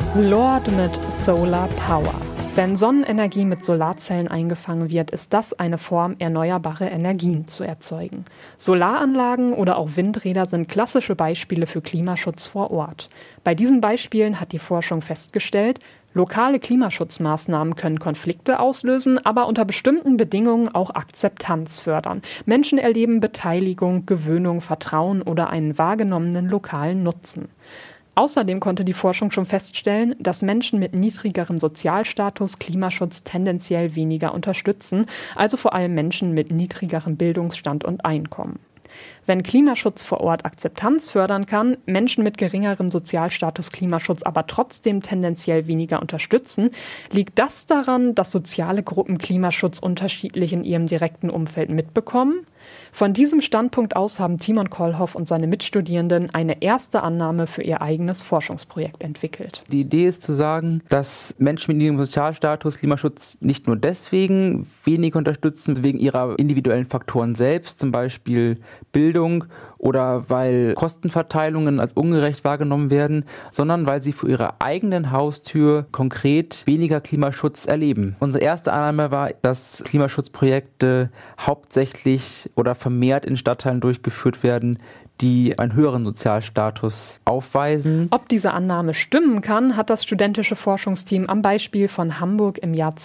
Lord mit Solar Power. Wenn Sonnenenergie mit Solarzellen eingefangen wird, ist das eine Form, erneuerbare Energien zu erzeugen. Solaranlagen oder auch Windräder sind klassische Beispiele für Klimaschutz vor Ort. Bei diesen Beispielen hat die Forschung festgestellt, lokale Klimaschutzmaßnahmen können Konflikte auslösen, aber unter bestimmten Bedingungen auch Akzeptanz fördern. Menschen erleben Beteiligung, Gewöhnung, Vertrauen oder einen wahrgenommenen lokalen Nutzen. Außerdem konnte die Forschung schon feststellen, dass Menschen mit niedrigerem Sozialstatus Klimaschutz tendenziell weniger unterstützen, also vor allem Menschen mit niedrigerem Bildungsstand und Einkommen. Wenn Klimaschutz vor Ort Akzeptanz fördern kann, Menschen mit geringerem Sozialstatus Klimaschutz aber trotzdem tendenziell weniger unterstützen, liegt das daran, dass soziale Gruppen Klimaschutz unterschiedlich in ihrem direkten Umfeld mitbekommen? Von diesem Standpunkt aus haben Timon Kollhoff und seine Mitstudierenden eine erste Annahme für ihr eigenes Forschungsprojekt entwickelt. Die Idee ist zu sagen, dass Menschen mit niedrigem Sozialstatus Klimaschutz nicht nur deswegen weniger unterstützen, wegen ihrer individuellen Faktoren selbst, zum Beispiel Bildung oder weil Kostenverteilungen als ungerecht wahrgenommen werden, sondern weil sie vor ihrer eigenen Haustür konkret weniger Klimaschutz erleben. Unsere erste Annahme war, dass Klimaschutzprojekte hauptsächlich oder vermehrt in Stadtteilen durchgeführt werden, die einen höheren Sozialstatus aufweisen. Ob diese Annahme stimmen kann, hat das studentische Forschungsteam am Beispiel von Hamburg im Jahr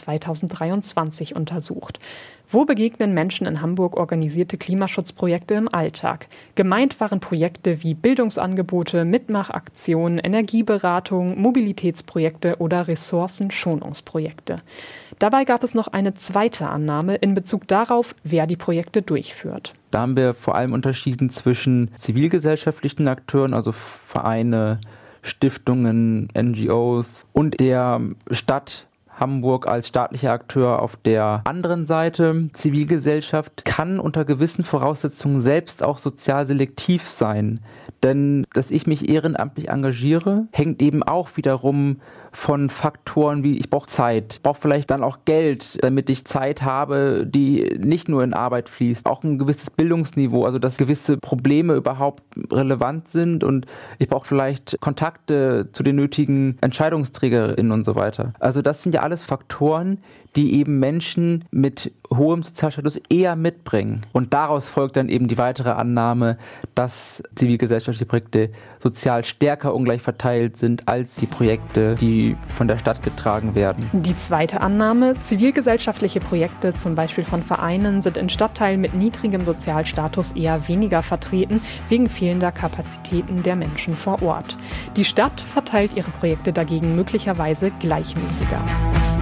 2023 untersucht. Wo begegnen Menschen in Hamburg organisierte Klimaschutzprojekte im Alltag? Gemeint waren Projekte wie Bildungsangebote, Mitmachaktionen, Energieberatung, Mobilitätsprojekte oder Ressourcenschonungsprojekte. Dabei gab es noch eine zweite Annahme in Bezug darauf, wer die Projekte durchführt. Da haben wir vor allem unterschieden zwischen zivilgesellschaftlichen Akteuren, also Vereine, Stiftungen, NGOs und der Stadt Hamburg als staatlicher Akteur auf der anderen Seite. Zivilgesellschaft kann unter gewissen Voraussetzungen selbst auch sozial selektiv sein. Denn dass ich mich ehrenamtlich engagiere, hängt eben auch wiederum von Faktoren wie ich brauche Zeit, brauche vielleicht dann auch Geld, damit ich Zeit habe, die nicht nur in Arbeit fließt. Auch ein gewisses Bildungsniveau, also dass gewisse Probleme überhaupt relevant sind und ich brauche vielleicht Kontakte zu den nötigen EntscheidungsträgerInnen und so weiter. Also das sind ja alles Faktoren, die eben Menschen mit hohem Sozialstatus eher mitbringen. Und daraus folgt dann eben die weitere Annahme, dass zivilgesellschaftliche Projekte sozial stärker ungleich verteilt sind als die Projekte, die von der Stadt getragen werden. Die zweite Annahme, zivilgesellschaftliche Projekte, zum Beispiel von Vereinen, sind in Stadtteilen mit niedrigem Sozialstatus eher weniger vertreten, wegen fehlender Kapazitäten der Menschen vor Ort. Die Stadt verteilt ihre Projekte dagegen möglicherweise gleichmäßiger.